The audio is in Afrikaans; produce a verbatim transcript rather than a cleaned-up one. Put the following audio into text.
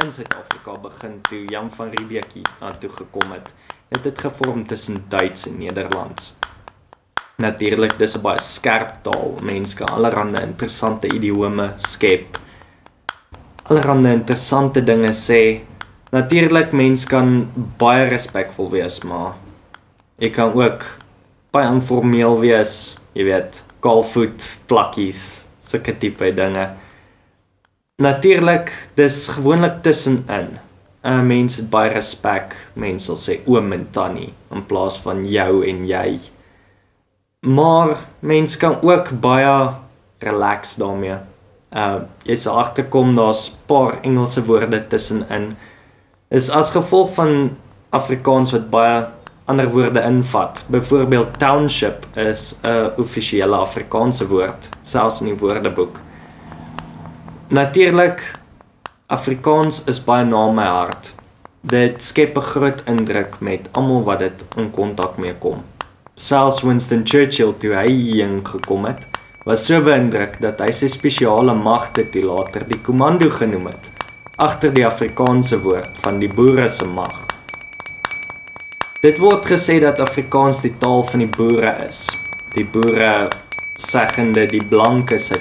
in Suid-Afrika begin toe Jan van Riebeeck na toe gekom het. Dit het gevorm tussen Duits en Nederlands. Natuurlik, dis 'n baie skerp taal. Mense kan allerhande interessante idiome skep. Allerhande interessante dinge sê. Natuurlik, mense kan baie respekvol wees, maar jy kan ook baie informeel wees, jy weet, kaalvoet, plakkies, sulke tipe dinge. Natuurlik, dis gewoonlik tussenin. Uh, mense het baie respek, mense sal sê oom en tannie, in plaas van jou en jy. Maar mense kan ook baie relax daarmee. Uh, jy sal agterkom, daar's paar Engelse woorde tussenin. Is as gevolg van Afrikaans wat baie ander woorde invat. Byvoorbeeld township is 'n offisiële Afrikaanse woord, selfs in die woordeboek. Natuurlik, Afrikaans is baie na my hart. Dit skep 'n groot indruk met almal wat dit in kontak mee kom. Selfs Winston Churchill, toe hy hierheen gekom het, was so beïndruk dat hy sy spesiale magte toe later die kommando genoem het, agter die Afrikaanse woord van die boere se mag. Dit word gesê dat Afrikaans die taal van die boere is. Die boere seggende die blanke se